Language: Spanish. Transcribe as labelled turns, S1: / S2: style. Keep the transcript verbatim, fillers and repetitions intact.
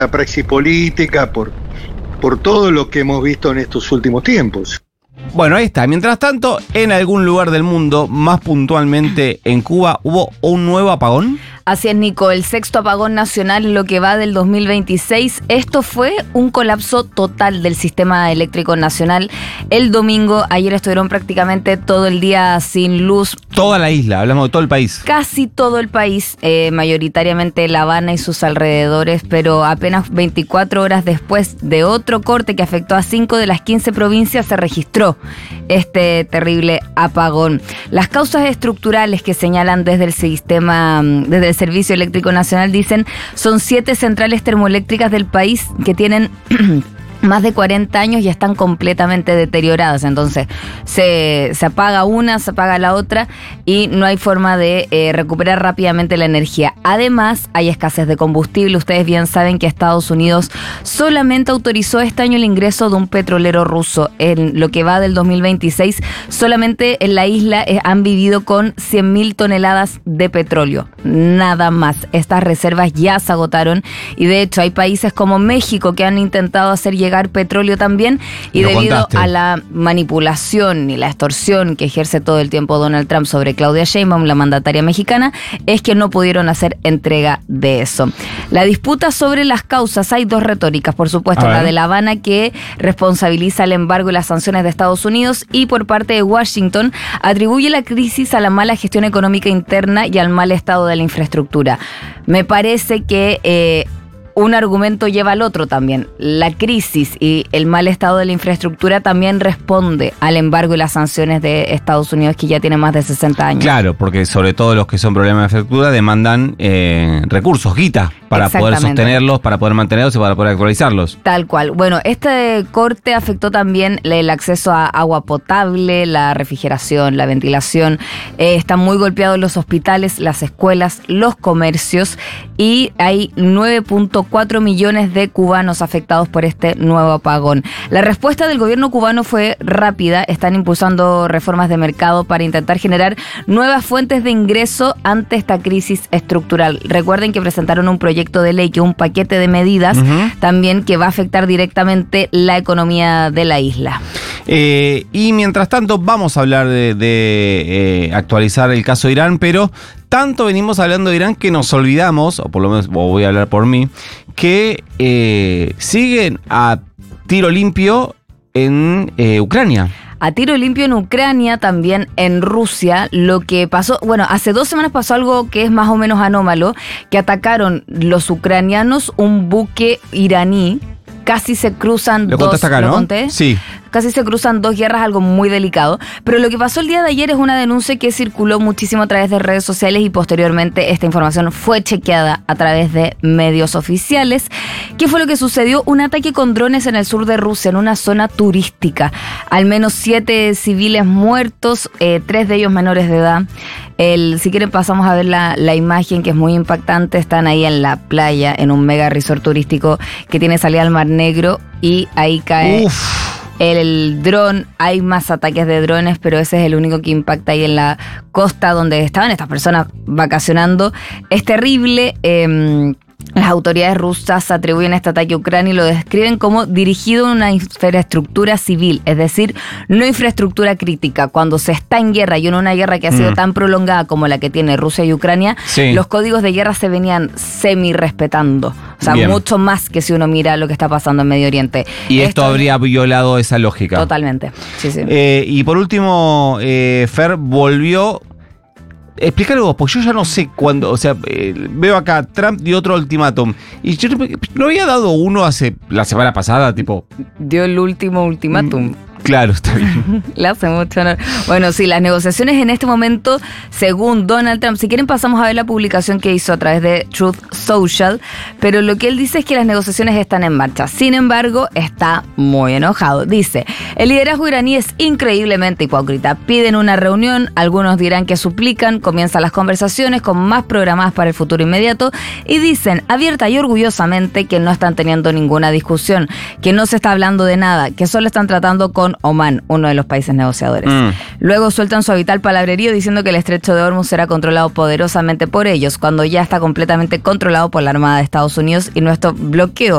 S1: praxis política, por, por todo lo que hemos visto en estos últimos tiempos.
S2: Bueno, ahí está. Mientras tanto, en algún lugar del mundo, más puntualmente en Cuba, ¿hubo un nuevo apagón?
S3: Así es, Nico, el sexto apagón nacional en lo que va del dos mil veintiséis. Esto fue un colapso total del sistema eléctrico nacional. El domingo, ayer estuvieron prácticamente todo el día sin luz.
S2: Toda la isla, hablamos de todo el país.
S3: Casi todo el país, eh, mayoritariamente La Habana y sus alrededores, pero apenas veinticuatro horas después de otro corte que afectó a cinco de las quince provincias se registró este terrible apagón. Las causas estructurales que señalan desde el sistema, desde el Servicio Eléctrico Nacional, dicen, son siete centrales termoeléctricas del país que tienen más de cuarenta años y están completamente deterioradas. Entonces se, se apaga una, se apaga la otra y no hay forma de eh, recuperar rápidamente la energía. Además, hay escasez de combustible. Ustedes bien saben que Estados Unidos solamente autorizó este año el ingreso de un petrolero ruso. En lo que va del dos mil veintiséis, solamente en la isla eh, han vivido con cien mil toneladas de petróleo. Nada más. Estas reservas ya se agotaron y de hecho hay países como México que han intentado hacer llegar petróleo también y
S2: Lo
S3: debido
S2: contaste.
S3: a la manipulación y la extorsión que ejerce todo el tiempo Donald Trump sobre Claudia Sheinbaum, la mandataria mexicana, es que no pudieron hacer entrega de eso. La disputa sobre las causas, hay dos retóricas, por supuesto, la de La Habana, que responsabiliza el embargo y las sanciones de Estados Unidos, y por parte de Washington atribuye la crisis a la mala gestión económica interna y al mal estado de la infraestructura. Me parece que eh, un argumento lleva al otro también. La crisis y el mal estado de la infraestructura también responde al embargo y las sanciones de Estados Unidos, que ya tiene más de sesenta años.
S2: Claro, porque sobre todo los que son problemas de infraestructura demandan eh, recursos, guita, para poder sostenerlos, para poder mantenerlos y para poder actualizarlos.
S3: Tal cual. Bueno, este corte afectó también el acceso a agua potable, la refrigeración, la ventilación. Eh, están muy golpeados los hospitales, las escuelas, los comercios, y hay nueve punto cuatro millones de cubanos afectados por este nuevo apagón. La respuesta del gobierno cubano fue rápida. Están impulsando reformas de mercado para intentar generar nuevas fuentes de ingreso ante esta crisis estructural. Recuerden que presentaron un proyecto de ley, que un paquete de medidas uh-huh. también que va a afectar directamente la economía de la isla.
S2: Eh, y mientras tanto vamos a hablar de, de eh, actualizar el caso de Irán, pero tanto venimos hablando de Irán que nos olvidamos, o por lo menos o voy a hablar por mí, que eh, siguen a tiro limpio en eh, Ucrania.
S3: A tiro limpio en Ucrania, también en Rusia. Lo que pasó, bueno, hace dos semanas pasó algo que es más o menos anómalo, que atacaron los ucranianos un buque iraní. Casi se cruzan
S2: ¿Lo
S3: dos...
S2: contaste acá,
S3: ¿Lo
S2: no?
S3: conté?
S2: Sí.
S3: Casi se cruzan dos guerras, algo muy delicado. Pero lo que pasó el día de ayer es una denuncia que circuló muchísimo a través de redes sociales, y posteriormente esta información fue chequeada a través de medios oficiales. ¿Qué fue lo que sucedió? Un ataque con drones en el sur de Rusia, en una zona turística. Al menos siete civiles muertos, eh, tres de ellos menores de edad. El, si quieren pasamos a ver la, la imagen, que es muy impactante. Están ahí en la playa, en un mega resort turístico que tiene salida al Mar Negro, y ahí cae... Uf. El, el dron. Hay más ataques de drones, pero ese es el único que impacta ahí en la costa donde estaban estas personas vacacionando. Es terrible. Eh, Las autoridades rusas atribuyen este ataque a Ucrania y lo describen como dirigido a una infraestructura civil, es decir, no infraestructura crítica. Cuando se está en guerra, y en una guerra que ha sido mm. tan prolongada como la que tiene Rusia y Ucrania, sí. los códigos de guerra se venían semi-respetando. O sea, Bien. mucho más que si uno mira lo que está pasando en Medio Oriente.
S2: Y esto, esto habría violado esa lógica.
S3: Totalmente. Sí, sí.
S2: Eh, y por último, eh, Fer volvió... Explícalo vos, porque yo ya no sé cuándo, o sea, eh, veo acá, Trump dio otro ultimátum, y yo no había dado uno hace la semana pasada, tipo...
S3: Dio el último ultimátum.
S2: Claro, está bien.
S3: Le hace mucho honor. Bueno, sí, las negociaciones en este momento, según Donald Trump, si quieren pasamos a ver la publicación que hizo a través de Truth Social, pero lo que él dice es que las negociaciones están en marcha. Sin embargo, está muy enojado. Dice, el liderazgo iraní es increíblemente hipócrita. Piden una reunión, algunos dirán que suplican, comienzan las conversaciones con más programadas para el futuro inmediato, y dicen abierta y orgullosamente que no están teniendo ninguna discusión, que no se está hablando de nada, que solo están tratando con con Omán, uno de los países negociadores.
S2: Mm.
S3: Luego sueltan su habitual palabrerío diciendo que el estrecho de Hormuz será controlado poderosamente por ellos, cuando ya está completamente controlado por la Armada de Estados Unidos y nuestro bloqueo